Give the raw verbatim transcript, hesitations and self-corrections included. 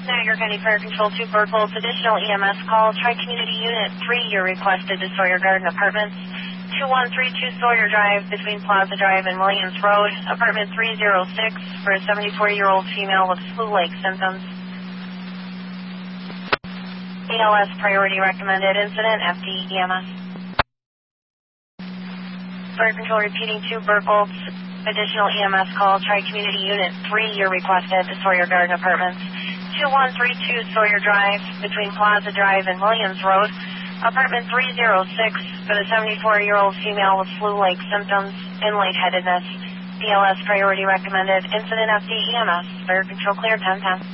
Niagara County Fire Control two Berkeley, additional E M S call. Tri-Community Unit three, you're requested to Sawyer Garden Apartments, two one three two Sawyer Drive, between Plaza Drive and Williams Road, apartment three oh six, for a seventy-four-year-old female with flu-like symptoms. A L S priority recommended, incident F D E M S. Fire Control repeating two Berkeley, additional E M S call. Tri-Community Unit three, you're requested to Sawyer Garden Apartments, two one three two Sawyer Drive, between Plaza Drive and Williams Road, apartment three oh six, for the seventy-four-year-old female with flu-like symptoms and lightheadedness. B L S priority recommended, incident F D E M S. Fire Control clear, ten ten.